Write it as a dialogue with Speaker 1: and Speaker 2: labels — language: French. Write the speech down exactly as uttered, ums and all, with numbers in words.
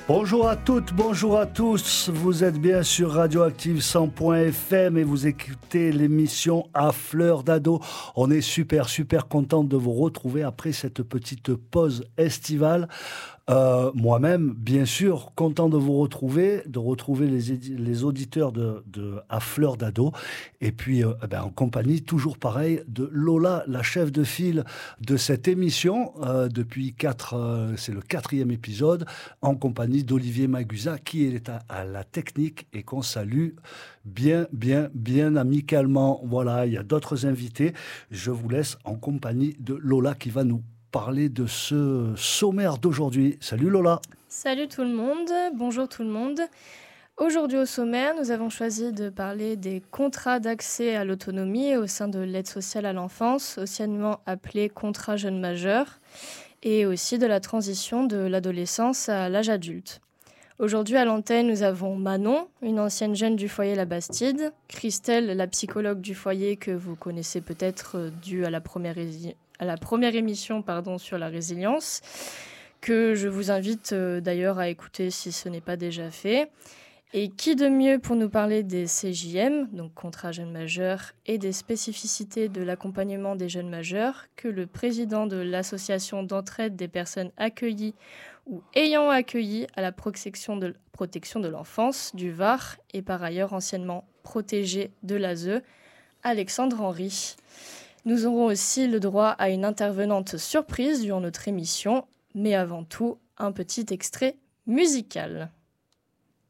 Speaker 1: Bonjour à toutes, bonjour à tous, vous êtes bien sur Radioactive cent point F M et vous écoutez l'émission À Fleur d'Ado. On est super super content de vous retrouver après cette petite pause estivale. Euh, moi-même, bien sûr, content de vous retrouver, de retrouver les, édi- les auditeurs de, de À Fleur d'Ado. Et puis, euh, eh ben, en compagnie, toujours pareil, de Lola, la chef de file de cette émission, euh, depuis quatre, euh, c'est le quatrième épisode, en compagnie d'Olivier Magusa, qui est à, à la technique et qu'on salue bien, bien, bien amicalement. Voilà, il y a d'autres invités. Je vous laisse en compagnie de Lola qui va nous parler de ce sommaire d'aujourd'hui. Salut Lola.
Speaker 2: Salut tout le monde, bonjour tout le monde. Aujourd'hui au sommaire, nous avons choisi de parler des contrats d'accès à l'autonomie au sein de l'aide sociale à l'enfance, anciennement appelés contrats jeunes majeurs, et aussi de la transition de l'adolescence à l'âge adulte. Aujourd'hui à l'antenne, nous avons Manon, une ancienne jeune du foyer La Bastide, Christelle, la psychologue du foyer que vous connaissez peut-être due à la première, rési- à la première émission pardon, sur la résilience, que je vous invite euh, d'ailleurs à écouter si ce n'est pas déjà fait. Et qui de mieux pour nous parler des C J M, donc contrats jeunes majeurs, et des spécificités de l'accompagnement des jeunes majeurs, que le président de l'association d'entraide des personnes accueillies ou ayant accueilli à la protection de, protection de l'enfance du Var et par ailleurs anciennement protégé de l'A S E, Alexandre Henry. Nous aurons aussi le droit à une intervenante surprise durant notre émission, mais avant tout, un petit extrait musical.